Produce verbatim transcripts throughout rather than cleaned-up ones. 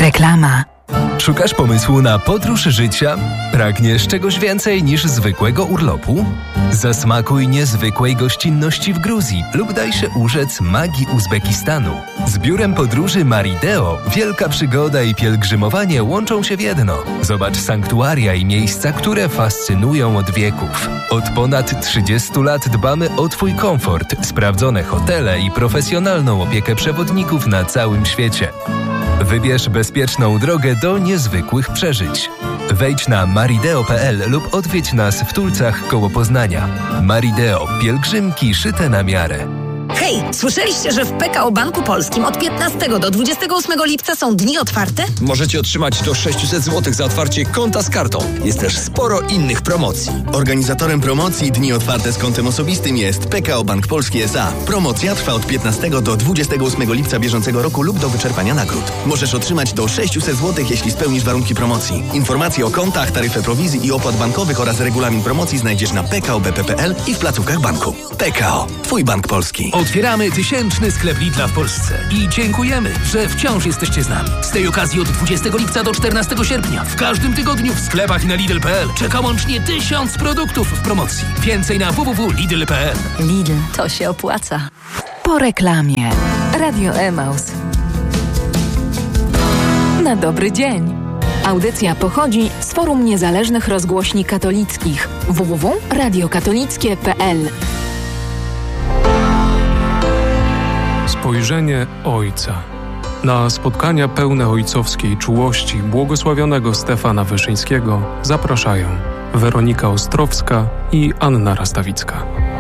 Reklama. Szukasz pomysłu na podróż życia? Pragniesz czegoś więcej niż zwykłego urlopu? Zasmakuj niezwykłej gościnności w Gruzji lub daj się urzec magii Uzbekistanu. Z biurem podróży Marideo wielka przygoda i pielgrzymowanie łączą się w jedno. Zobacz sanktuaria i miejsca, które fascynują od wieków. Od ponad trzydziestu lat dbamy o Twój komfort, sprawdzone hotele i profesjonalną opiekę przewodników na całym świecie. Wybierz bezpieczną drogę do niezwykłych przeżyć. Wejdź na marideo kropka pe el lub odwiedź nas w Tulcach koło Poznania. Marideo. Pielgrzymki szyte na miarę. Hej, słyszeliście, że w P K O Banku Polskim od piętnastego do dwudziestego ósmego lipca są dni otwarte? Możecie otrzymać do sześćset złotych za otwarcie konta z kartą. Jest też sporo innych promocji. Organizatorem promocji Dni Otwarte z kontem osobistym jest P K O Bank Polski S A. Promocja trwa od piętnastego do dwudziestego ósmego lipca bieżącego roku lub do wyczerpania nagród. Możesz otrzymać do sześćset złotych, jeśli spełnisz warunki promocji. Informacje o kontach, taryfę prowizji i opłat bankowych oraz regulamin promocji znajdziesz na p k o b p kropka p l i w placówkach banku. P K O. Twój bank polski. Otwieramy tysięczny sklep Lidla w Polsce i dziękujemy, że wciąż jesteście z nami. Z tej okazji od dwudziestego lipca do czternastego sierpnia w każdym tygodniu w sklepach i na lidl kropka pe el czeka łącznie tysiąc produktów w promocji. Więcej na w w w kropka lidl kropka pe el. Lidl, to się opłaca. Po reklamie. Radio Emaus. Na dobry dzień. Audycja pochodzi z Forum Niezależnych Rozgłośni Katolickich w w w kropka radio katolickie kropka pe el. Spojrzenie Ojca. Na spotkania pełne ojcowskiej czułości błogosławionego Stefana Wyszyńskiego zapraszają Weronika Ostrowska i Anna Rastawicka.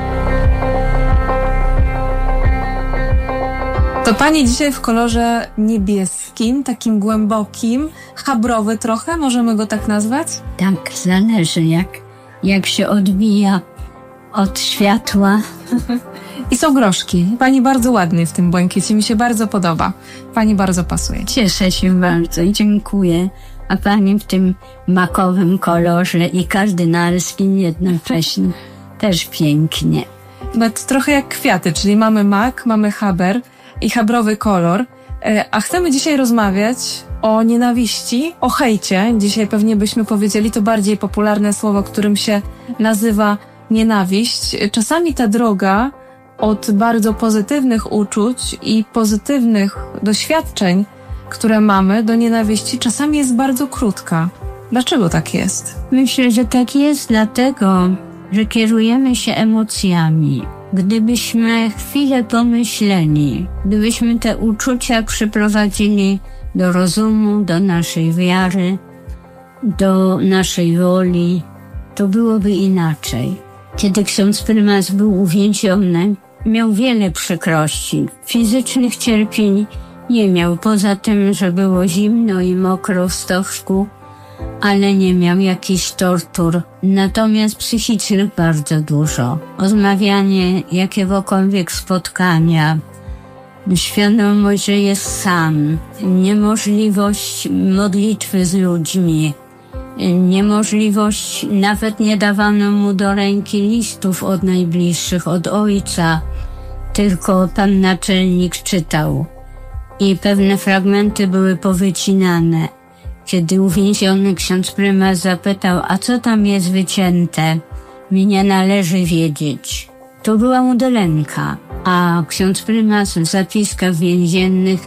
To pani dzisiaj w kolorze niebieskim, takim głębokim, chabrowy trochę, możemy go tak nazwać? Tak, zależy jak, jak się odbija od światła. I są groszki. Pani bardzo ładnie w tym błękicie, mi się bardzo podoba. Pani bardzo pasuje. Cieszę się bardzo i dziękuję. A pani w tym makowym kolorze i kardynalskim jednocześnie też pięknie. Nawet trochę jak kwiaty, czyli mamy mak, mamy haber i habrowy kolor. A chcemy dzisiaj rozmawiać o nienawiści, o hejcie. Dzisiaj pewnie byśmy powiedzieli to bardziej popularne słowo, którym się nazywa nienawiść. Czasami ta droga od bardzo pozytywnych uczuć i pozytywnych doświadczeń, które mamy, do nienawiści, czasami jest bardzo krótka. Dlaczego tak jest? Myślę, że tak jest dlatego, że kierujemy się emocjami. Gdybyśmy chwilę pomyśleli, gdybyśmy te uczucia przyprowadzili do rozumu, do naszej wiary, do naszej woli, to byłoby inaczej. Kiedy ksiądz prymas był uwięziony, miał wiele przykrości. Fizycznych cierpień nie miał, poza tym, że było zimno i mokro w stożku, ale nie miał jakichś tortur. Natomiast psychicznych bardzo dużo. Odmawianie jakiegokolwiek spotkania, świadomość, że jest sam, niemożliwość modlitwy z ludźmi, niemożliwość, nawet nie dawano mu do ręki listów od najbliższych, od ojca, tylko pan naczelnik czytał i pewne fragmenty były powycinane. Kiedy uwięziony ksiądz prymas zapytał, a co tam jest wycięte, mi nie należy wiedzieć. To była udlenka, a ksiądz prymas w zapiskach więziennych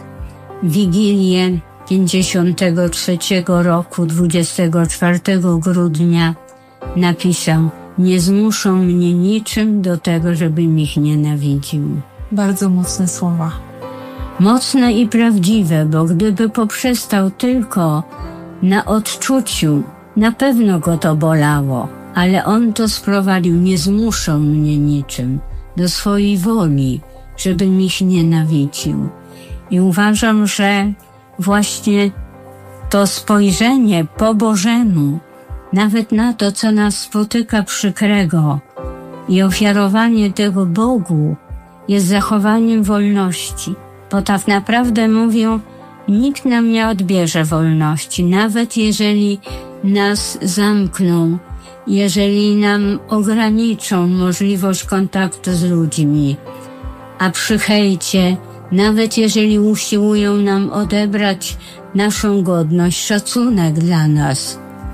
Wigilię pięćdziesiątego trzeciego roku, dwudziestego czwartego grudnia napisał: nie zmuszą mnie niczym do tego, żebym ich nienawidził. Bardzo mocne słowa. Mocne i prawdziwe, bo gdyby poprzestał tylko na odczuciu, na pewno go to bolało, ale on to sprowadził: nie zmuszą mnie niczym do swojej woli, żebym ich nienawidził. I uważam, że właśnie to spojrzenie po Bożemu, nawet na to, co nas spotyka przykrego, i ofiarowanie tego Bogu jest zachowaniem wolności. Bo tak naprawdę mówią, nikt nam nie odbierze wolności, nawet jeżeli nas zamkną, jeżeli nam ograniczą możliwość kontaktu z ludźmi. A przy hejcie Nawet jeżeli usiłują nam odebrać naszą godność, szacunek dla nas.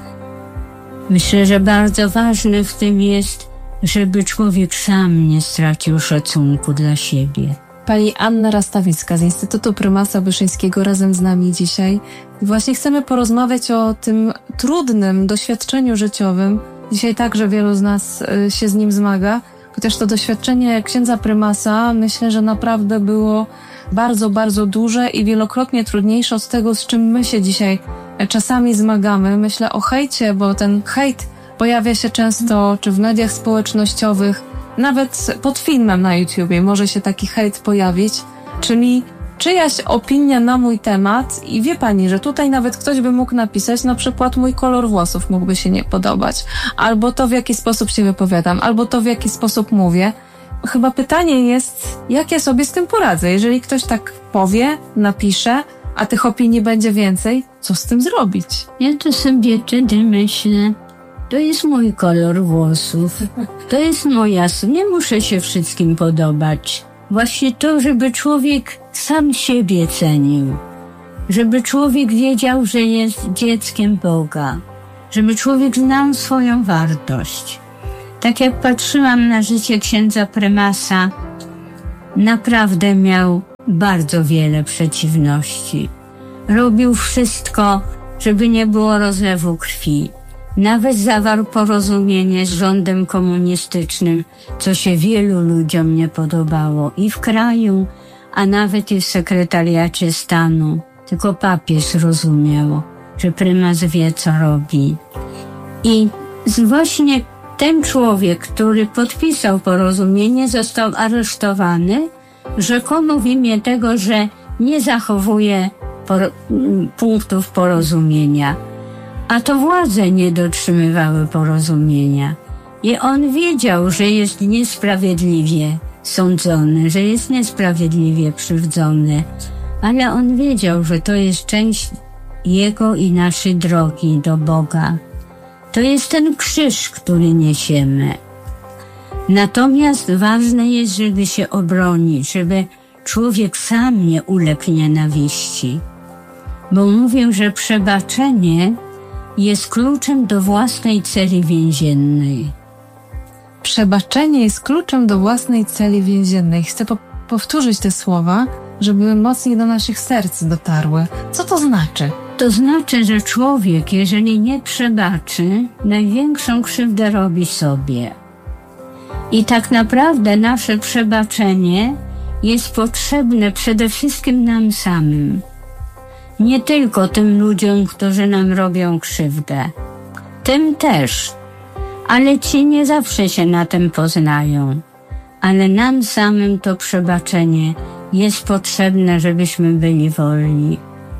Myślę, że bardzo ważne w tym jest, żeby człowiek sam nie stracił szacunku dla siebie. Pani Anna Rastawicka z Instytutu Prymasa Wyszyńskiego razem z nami dzisiaj. I właśnie chcemy porozmawiać o tym trudnym doświadczeniu życiowym. Dzisiaj także wielu z nas y, się z nim zmaga, chociaż to doświadczenie księdza prymasa myślę, że naprawdę było bardzo, bardzo duże i wielokrotnie trudniejsze od tego, z czym my się dzisiaj czasami zmagamy. Myślę o hejcie, bo ten hejt pojawia się często czy w mediach społecznościowych, nawet pod filmem na YouTubie może się taki hejt pojawić, czyli czyjaś opinia na mój temat i wie pani, że tutaj nawet ktoś by mógł napisać, na przykład mój kolor włosów mógłby się nie podobać, albo to w jaki sposób się wypowiadam, albo to w jaki sposób mówię. Chyba pytanie jest, jak ja sobie z tym poradzę? Jeżeli ktoś tak powie, napisze, a tych opinii będzie więcej, co z tym zrobić? Ja to sobie wtedy myślę, to jest mój kolor włosów, to jest moja, nie muszę się wszystkim podobać. Właśnie to, żeby człowiek sam siebie cenił, żeby człowiek wiedział, że jest dzieckiem Boga, żeby człowiek znał swoją wartość. Tak jak patrzyłam na życie księdza prymasa, naprawdę miał bardzo wiele przeciwności. Robił wszystko, żeby nie było rozlewu krwi. Nawet zawarł porozumienie z rządem komunistycznym, co się wielu ludziom nie podobało i w kraju, a nawet i w sekretariacie stanu. Tylko papież rozumiał, że prymas wie, co robi. I właśnie ten człowiek, który podpisał porozumienie, został aresztowany, rzekomo w imię tego, że nie zachowuje por- punktów porozumienia. A to władze nie dotrzymywały porozumienia. I on wiedział, że jest niesprawiedliwie sądzony, że jest niesprawiedliwie krzywdzony, ale on wiedział, że to jest część jego i naszej drogi do Boga. To jest ten krzyż, który niesiemy. Natomiast ważne jest, żeby się obronić, żeby człowiek sam nie uległ nienawiści. Bo mówię, że przebaczenie jest kluczem do własnej celi więziennej. Przebaczenie jest kluczem do własnej celi więziennej. Chcę po- powtórzyć te słowa, żeby mocniej do naszych serc dotarły. Co to znaczy? To znaczy, że człowiek, jeżeli nie przebaczy, największą krzywdę robi sobie. I tak naprawdę nasze przebaczenie jest potrzebne przede wszystkim nam samym. Nie tylko tym ludziom, którzy nam robią krzywdę. Tym też. Ale ci nie zawsze się na tym poznają. Ale nam samym to przebaczenie jest potrzebne, żebyśmy byli wolni.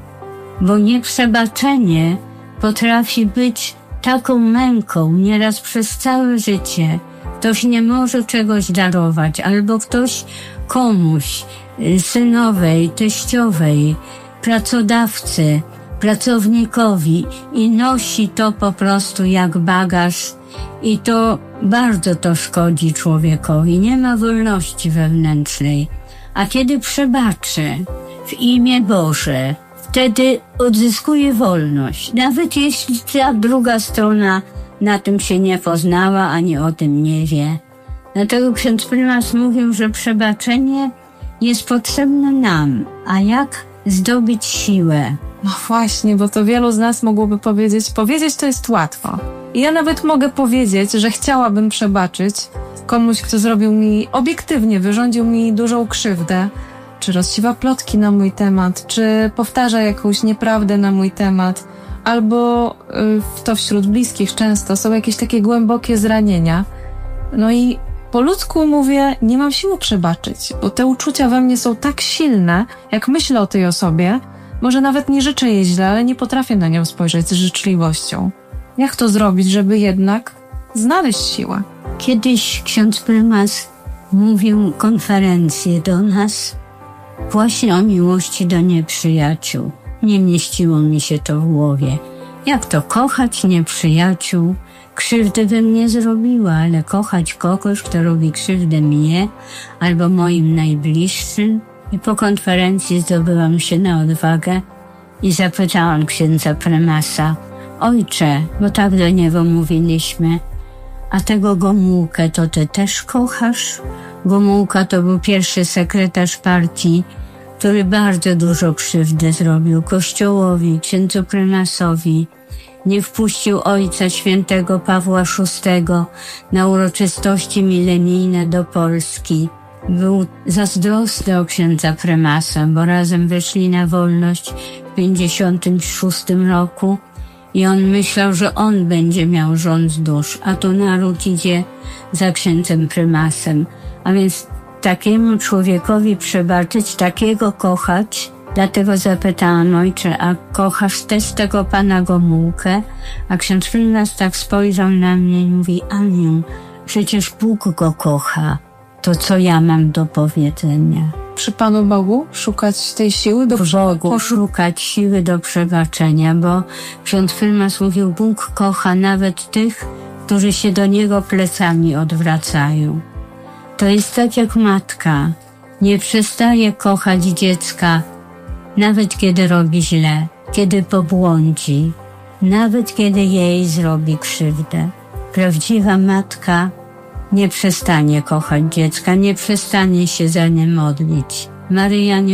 Bo nieprzebaczenie potrafi być taką męką nieraz przez całe życie. Ktoś nie może czegoś darować, albo ktoś komuś, synowej, teściowej, pracodawcy, pracownikowi i nosi to po prostu jak bagaż i to bardzo to szkodzi człowiekowi. Nie ma wolności wewnętrznej. A kiedy przebaczy w imię Boże, wtedy odzyskuje wolność. Nawet jeśli ta druga strona na tym się nie poznała, ani o tym nie wie. Dlatego ksiądz prymas mówił, że przebaczenie jest potrzebne nam. A jak zdobyć siłę? No właśnie, bo to wielu z nas mogłoby powiedzieć, powiedzieć to jest łatwo. I ja nawet mogę powiedzieć, że chciałabym przebaczyć komuś, kto zrobił mi, obiektywnie wyrządził mi dużą krzywdę, czy rozsiewa plotki na mój temat, czy powtarza jakąś nieprawdę na mój temat, albo y, to wśród bliskich często są jakieś takie głębokie zranienia. No i po ludzku mówię, nie mam siły przebaczyć, bo te uczucia we mnie są tak silne, jak myślę o tej osobie, może nawet nie życzę jej źle, ale nie potrafię na nią spojrzeć z życzliwością. Jak to zrobić, żeby jednak znaleźć siłę? Kiedyś ksiądz prymas mówił konferencję do nas właśnie o miłości do nieprzyjaciół. Nie mieściło mi się to w głowie. Jak to kochać nieprzyjaciół? Krzywdę bym nie zrobiła, ale kochać kogoś, kto robi krzywdę mnie albo moim najbliższym, I po konferencji zdobyłam się na odwagę i zapytałam księdza prymasa: ojcze, bo tak do niego mówiliśmy, a tego Gomułkę to ty też kochasz? Gomułka to był pierwszy sekretarz partii, który bardzo dużo krzywdy zrobił Kościołowi, księdzu prymasowi. Nie wpuścił ojca świętego Pawła szóstego na uroczystości milenijne do Polski. Był zazdrosny o księdza prymasa, bo razem wyszli na wolność w pięćdziesiątym szóstym roku i on myślał, że on będzie miał rząd dusz, a tu naród idzie za księdzem prymasem. A więc takiemu człowiekowi przebaczyć, takiego kochać. Dlatego zapytałam: ojcze, a kochasz też tego pana Gomułkę? A ksiądz prymas tak spojrzał na mnie i mówi: Aniu, przecież Bóg go kocha. To co ja mam do powiedzenia? Przy Panu Bogu szukać tej siły do przebaczenia. Poszukać siły do przebaczenia, bo ksiądz prymas mówił: Bóg kocha nawet tych, którzy się do Niego plecami odwracają. To jest tak jak matka. Nie przestaje kochać dziecka, nawet kiedy robi źle, kiedy pobłądzi, nawet kiedy jej zrobi krzywdę. Prawdziwa matka nie przestanie kochać dziecka, nie przestanie się za nie modlić. Maryja nie